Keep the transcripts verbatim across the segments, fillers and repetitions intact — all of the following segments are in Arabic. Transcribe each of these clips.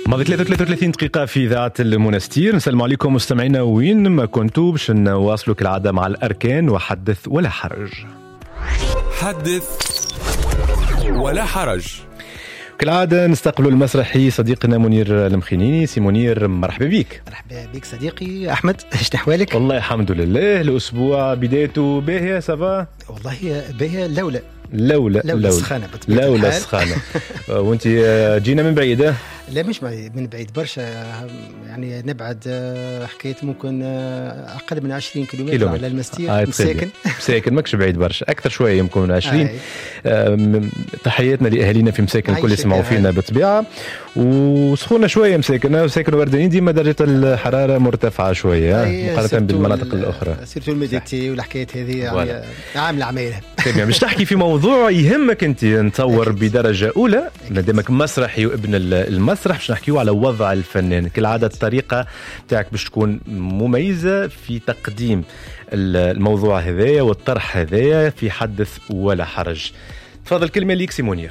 ماضي ثلاثة وثلاثين دقيقة في إذاعة المنستير. نسلم عليكم مستمعينا وين ما كنتوا باش نواصلوا كالعادة مع الأركان وحدث ولا حرج. حدث ولا حرج. كالعادة نستقبل المسرحي صديقنا منير المخينيني. سي منير، مرحبا بك. مرحبا بك صديقي أحمد، ايش أحوالك؟ والله الحمد لله، الأسبوع بدايته باهية سافا؟ والله باهية لولا لولا لولا سخانة لولا سخانة. وانت جينا من بعيدة؟ لا مش من بعيد برشا، يعني نبعد حكاية ممكن أقل من عشرين كيلومتر على المستير. آه ساكن ساكن ماكش بعيد برشا، أكثر شوية يمكن من عشرين. آه تحياتنا لأهالينا في مساكن الكل يسمعوا فينا بالطبيعة. وسخونة شوية مساكنة وساكن وردانين، ديما درجة الحرارة مرتفعة شوية مقارنة بالمناطق الأخرى، سيرتو الميديتي والحكايات هذه يعني عاملة عمايلها. يعني مش تحكي في موضوع يهمك أنت، نتصور بدرجة أولى لديمك مسرحي وابن المسرح، باش نحكيو على وضع الفنان. كالعادة الطريقة بتاعك باش تكون مميزة في تقديم الموضوع هذايا والطرح هذايا في حدث ولا حرج. تفضل كلمة ليك سي منير.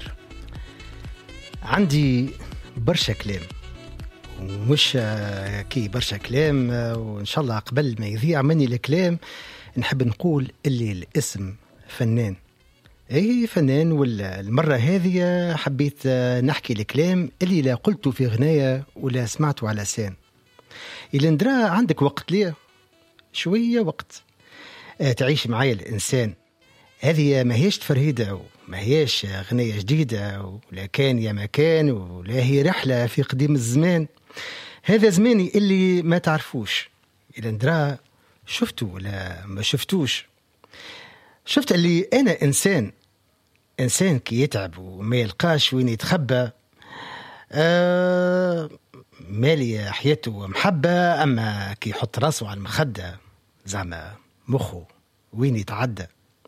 عندي برشا كلام، ومش كي برشا كلام، وإن شاء الله قبل ما يذيع مني الكلام نحب نقول اللي الاسم فنان. اي فنان، والمرة هذه حبيت نحكي الكلام اللي لا قلته في غناية ولا سمعته على لسان. إلا ندرى عندك وقت ليه شوية وقت تعيش معايا الإنسان. هذه ما هيش تفرهيدة وما هيش غنية جديدة، ولا كان يا مكان، ولا هي رحلة في قديم الزمان. هذا زماني اللي ما تعرفوش. إلا ندرى شفتوا ولا ما شفتوش. شفت اللي أنا إنسان إنسان كي يتعب وما يلقاش وين يتخبى. آه مالي حياته محبة، أما كي يحط راسه على المخدة زعما مخه وين يتعدى.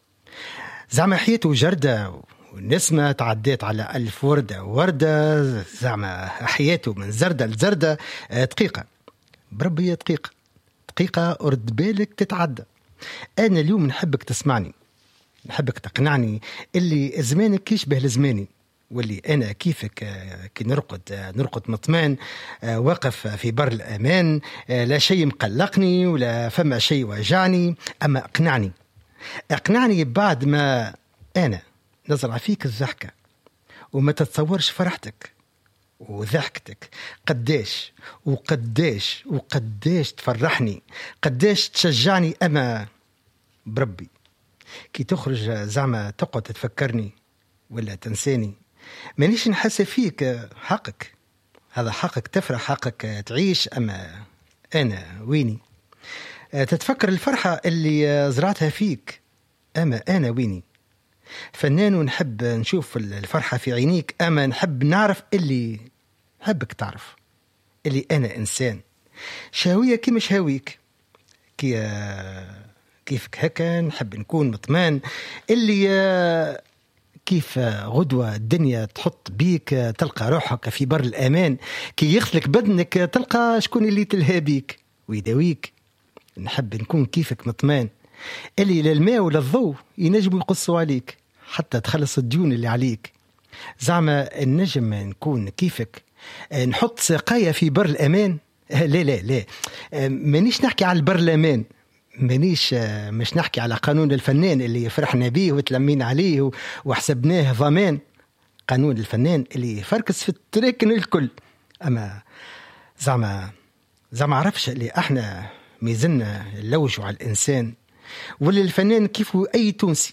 زعما حياته جردة والنسمة تعديت على ألف وردة وردة. زعما حياته من زردة لزردة. آه دقيقة بربي دقيقة دقيقة أرد بالك تتعدى. أنا اليوم نحبك تسمعني، نحبك تقنعني اللي زمانك يشبه لزماني، واللي أنا كيفك كي نرقد نرقد مطمئن واقف في بر الأمان. لا شيء مقلقني ولا فما شيء واجعني، أما أقنعني أقنعني بعد ما أنا نزرع فيك الضحكة وما تتصورش فرحتك وضحكتك قداش وقداش وقداش تفرحني، قداش تشجعني. أما بربي كي تخرج زعما تقعد تفكرني ولا تنساني، مانيش نحس فيك. حقك هذا حقك تفرح، حقك تعيش. أما أنا ويني؟ تتفكر الفرحة اللي زرعتها فيك. أما أنا ويني؟ فنان ونحب نشوف الفرحة في عينيك. أما نحب نعرف اللي حبك تعرف اللي أنا إنسان شهوية كي مش هاويك، كي كيفك هكا نحب نكون مطمئن. اللي كيف غدوة الدنيا تحط بيك تلقى روحك في بر الأمان، كي يغسلك بدنك تلقى شكون اللي تلهى بيك ويداويك. نحب نكون كيفك مطمئن، اللي للماء ولا الضوء ينجموا يقصوا عليك حتى تخلص الديون اللي عليك. زعما النجم نكون كيفك، نحط ساقايا في بر الأمان. لا لا لا مانيش نحكي على البر الأمان، مانيش مش نحكي على قانون الفنان اللي فرحنا بيه وتلمين عليه وحسبناه ضمان. قانون الفنان اللي فركس في التراكن الكل. أما زعما زعما عرفش اللي احنا ميزلنا نلوجوا على الإنسان، واللي الفنان كيفه أي تونسي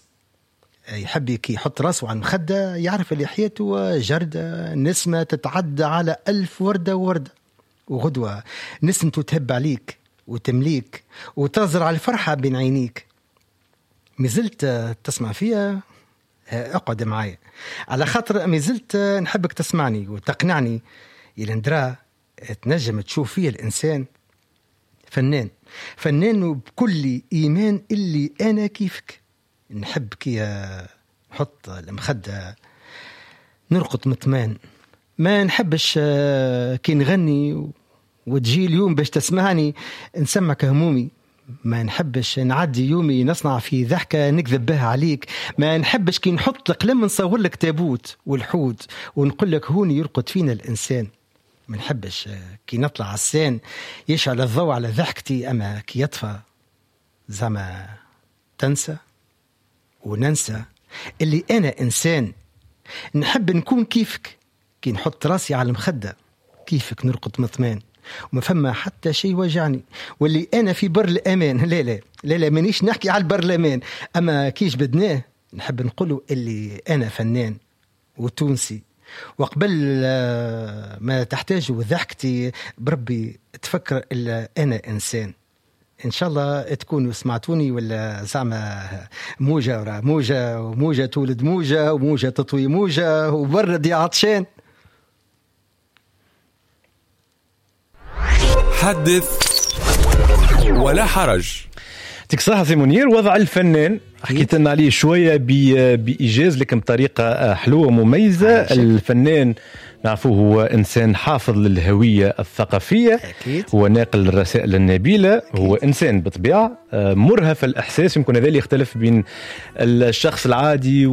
يحب كي يحط راسه على المخدة يعرف اللي حياته جردة، نسمة تتعدى على ألف وردة وردة. وغدوة نسمته تهب عليك وتمليك وتزرع الفرحة بين عينيك. مازلت تسمع فيها؟ اقعد معايا على خاطر مازلت نحبك تسمعني وتقنعني. إلى ندرى تنجم تشوف فيه الإنسان فنان فنان بكل إيمان اللي أنا كيفك. نحب كي نحط المخدة نرقد مطمئن، ما نحبش كي نغني وتجي اليوم باش تسمعني نسمعك همومي. ما نحبش نعدي يومي نصنع في ضحكة نكذب بها عليك. ما نحبش كي نحط القلم نصور لك تابوت والحوت ونقول لك هوني يرقد فينا الإنسان. ما نحبش كي نطلع على السين يشعل الضوء على ضحكتي، أما كي يطفى زعما تنسى وننسى اللي أنا إنسان نحب نكون كيفك. كي نحط راسي على المخدة كيفك نرقد مطمئن وما فما حتى شيء وجعني، واللي أنا في بر الأمان. لا لا لا لا مانيش نحكي على البرلمان، أما كيش بدناه نحب نقوله اللي أنا فنان وتونسي، وقبل ما تحتاج ضحكتي بربي تفكر إلا أنا إنسان. إن شاء الله تكونوا سمعتوني، ولا زعما موجة ورا موجة وموجة تولد موجة وموجة تطوي موجة وبرد يا عطشان. حدث ولا حرج. يعطيك الصحة سي منير. وضع الفنان حكيت لنا عليه شوية بإيجاز لكن بطريقة حلوة ومميزة. الفنان نعرفوه هو إنسان حافظ للهوية الثقافية، أكيد. هو ناقل الرسائل النبيلة، أكيد. هو إنسان بطبيعة مرهف الإحساس. يمكن هذا اللي يختلف بين الشخص العادي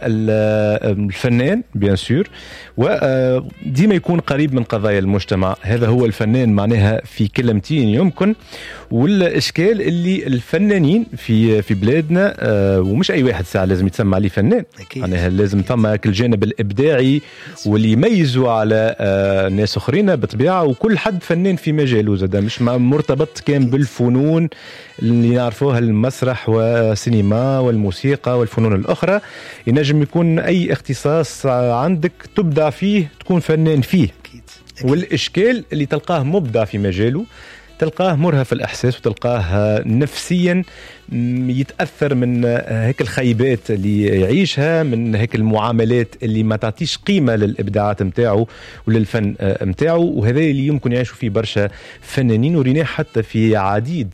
والفنان بيان سور، وديما يكون قريب من قضايا المجتمع. هذا هو الفنان معناها في كلمتين يمكن. والإشكال اللي الفنانين في في بلادنا، ومش أي واحد ساعة لازم يتسمى عليه فنان، معناها لازم ثم الجانب الإبداعي واللي يميزوا على ناس أخرين بطبيعة. وكل حد فنان في مجاله زاد، مش مرتبط كان بالفنون اللي نعرفوها المسرح والسينما والموسيقى والفنون الأخرى. ينجم يكون أي اختصاص عندك تبدع فيه تكون فنان فيه. والإشكال اللي تلقاه مبدع في مجاله تلقاه مرهف الإحساس، وتلقاه نفسيا يتأثر من هيك الخيبات اللي يعيشها، من هيك المعاملات اللي ما تعطيش قيمة للإبداعات متاعه وللفن متاعه. وهذا اللي يمكن يعيشوا فيه برشا فنانين، وريناه حتى في عديد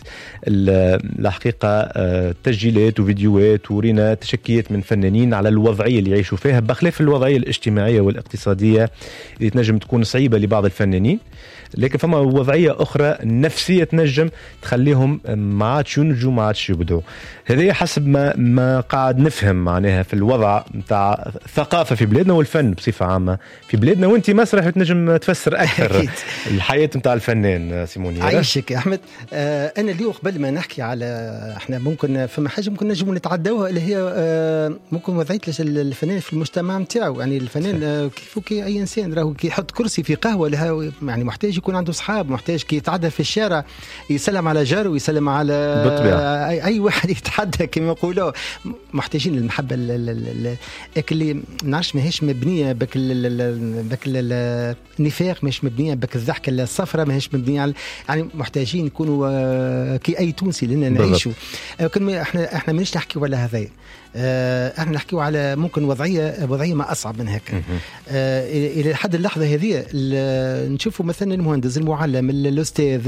الحقيقة تسجيلات وفيديوهات، ورينا تشكيات من فنانين على الوضعية اللي يعيشوا فيها، بخلاف الوضعية الاجتماعية والاقتصادية اللي تنجم تكون صعيبة لبعض الفنانين. لكن فما وضعية أخرى نفسية تنجم تخليهم ما عادش ينجوا ما عادش يبدعوا. هذه حسب ما ما قاعد نفهم معناها في الوضع متاع الثقافة في بلادنا والفن بصفة عامة في بلادنا. وانت مسرح تنجم تفسر أكثر الحياة متاع الفنان سيموني. عايشك يا أحمد. آه أنا اليوم قبل ما نحكي على احنا ممكن فما حاجة ممكن نجم نتعدوها اللي هي آه ممكن وضعية الفنان في المجتمع متاعه. يعني الفنان آه كيفو كي أي إنسان راهو كي يحط كرسي في قهوة لها يعني محتاج يكون عنده أصحاب، محتاج كي يتعدى في الشارع يسلم على جاره ويسلم على أي, أي واحد يتحدى كما يقولوا. محتاجين المحبة اللي ما نعرفش ماهيش مبنية بك بك النفاق، ماهيش مبنية بك الضحكة الصفراء، ماهيش مبنية على يعني محتاجين نكونوا كي أي تونسي لنا نعيشوا. احنا احنا مانيش نحكي ولا هذا، احنا نحكيو على ممكن وضعيه وضعيه ما اصعب من هيك. آه الى حد اللحظه هذه نشوفوا مثلا المهندس، المعلم، الاستاذ،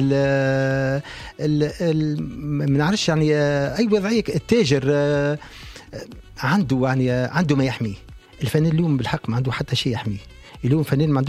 ما نعرفش يعني اي وضعيه، التاجر آه عنده يعني عنده ما يحميه. الفنان اليوم بالحق ما عنده حتى شيء يحميه. اليوم فنان ما عنده